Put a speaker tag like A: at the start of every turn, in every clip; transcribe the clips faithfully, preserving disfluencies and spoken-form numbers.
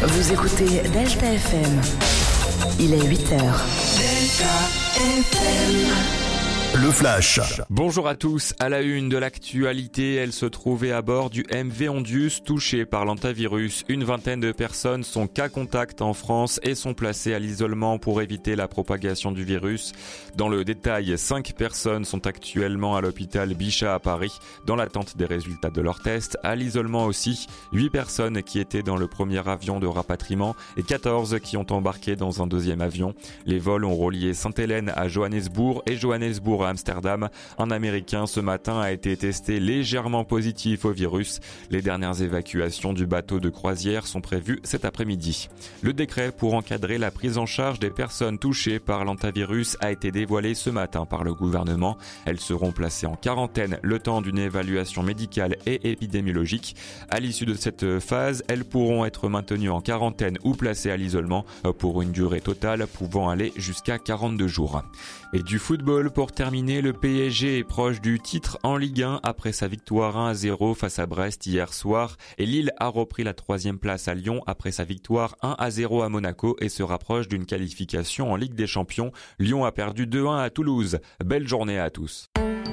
A: Vous écoutez Delta F M. Il est huit heures. Delta F M.
B: Le Flash.
C: Bonjour à tous. À la une de l'actualité, elle se trouvait à bord du M V Ondius touché par l'hantavirus. Une vingtaine de personnes sont cas contact en France et sont placées à l'isolement pour éviter la propagation du virus. Dans le détail, cinq personnes sont actuellement à l'hôpital Bichat à Paris dans l'attente des résultats de leurs tests. À l'isolement aussi, huit personnes qui étaient dans le premier avion de rapatriement et quatorze qui ont embarqué dans un deuxième avion. Les vols ont relié Sainte-Hélène à Johannesburg et Johannesburg à Amsterdam. Un Américain ce matin a été testé légèrement positif au virus. Les dernières évacuations du bateau de croisière sont prévues cet après-midi. Le décret pour encadrer la prise en charge des personnes touchées par l'hantavirus a été dévoilé ce matin par le gouvernement. Elles seront placées en quarantaine le temps d'une évaluation médicale et épidémiologique. À l'issue de cette phase, elles pourront être maintenues en quarantaine ou placées à l'isolement pour une durée totale pouvant aller jusqu'à quarante-deux jours. Et du football pour terminer, le P S G est proche du titre en Ligue un après sa victoire un à zéro face à Brest hier soir. Et Lille a repris la troisième place à Lyon après sa victoire un à zéro à Monaco et se rapproche d'une qualification en Ligue des Champions. Lyon a perdu deux à un à Toulouse. Belle journée à tous.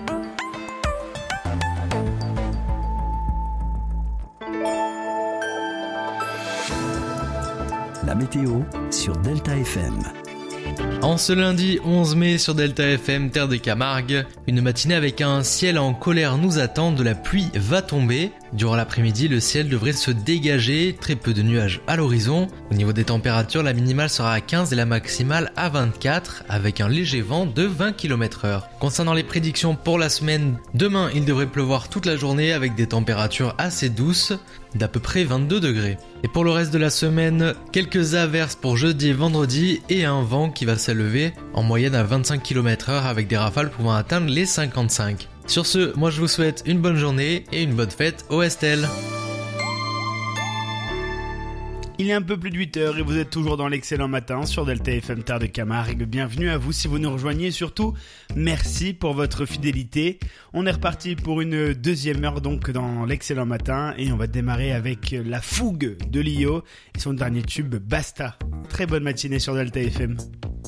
B: La météo sur Delta F M.
D: En ce lundi onze mai sur Delta F M, terre de Camargue, une matinée avec un ciel en colère nous attend, de la pluie va tomber. Durant l'après-midi, le ciel devrait se dégager, très peu de nuages à l'horizon. Au niveau des températures, la minimale sera à quinze et la maximale à vingt-quatre, avec un léger vent de vingt kilomètres heure. Concernant les prédictions pour la semaine, demain il devrait pleuvoir toute la journée avec des températures assez douces, d'à peu près vingt-deux degrés. Et pour le reste de la semaine, quelques averses pour jeudi et vendredi et un vent qui va s'élever en moyenne à vingt-cinq kilomètres heure avec des rafales pouvant atteindre les cinquante-cinq. Sur ce, moi je vous souhaite une bonne journée et une bonne fête au Estelle.
E: Il est un peu plus de huit heures et vous êtes toujours dans l'excellent matin sur Delta F M Terre de Camargue. Bienvenue à vous si vous nous rejoignez. Surtout, merci pour votre fidélité. On est reparti pour une deuxième heure donc dans l'excellent matin et on va démarrer avec La Fougue de Lio et son dernier tube Basta. Très bonne matinée sur Delta F M.